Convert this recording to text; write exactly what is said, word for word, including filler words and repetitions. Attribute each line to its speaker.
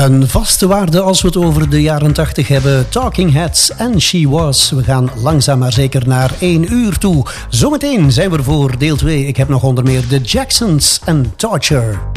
Speaker 1: Een vaste waarde als we het over de jaren tachtig hebben. Talking Heads and She Was. We gaan langzaam maar zeker naar één uur toe. Zometeen zijn we er voor deel twee. Ik heb nog onder meer de Jacksons en Torture.